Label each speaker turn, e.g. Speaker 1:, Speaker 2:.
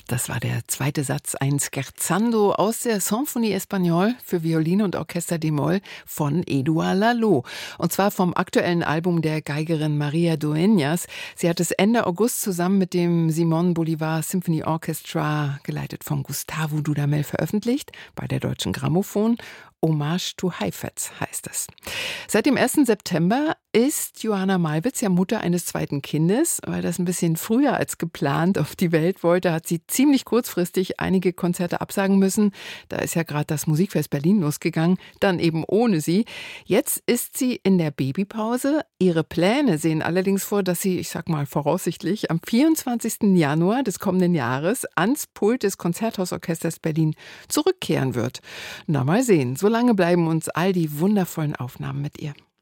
Speaker 1: Das war der zweite Satz, ein Scherzando aus der Symphonie Espagnole für Violine und Orchester d-Moll von Édouard Laloux. Und zwar vom aktuellen Album der Geigerin Maria Dueñas. Sie hat es Ende August zusammen mit dem Simón Bolívar Symphony Orchestra, geleitet von Gustavo Dudamel, veröffentlicht bei der Deutschen Grammophon. Hommage to Heifetz heißt es. Seit dem 1. September ist Johanna Malwitz ja Mutter eines zweiten Kindes. Weil das ein bisschen früher als geplant auf die Welt wollte, hat sie ziemlich kurzfristig einige Konzerte absagen müssen. Da ist ja gerade das Musikfest Berlin losgegangen, dann eben ohne sie. Jetzt ist sie in der Babypause. Ihre Pläne sehen allerdings vor, dass sie, ich sag mal voraussichtlich, am 24. Januar des kommenden Jahres ans Pult des Konzerthausorchesters Berlin zurückkehren wird. Na, mal sehen. So lange bleiben uns all die wundervollen Aufnahmen mit ihr.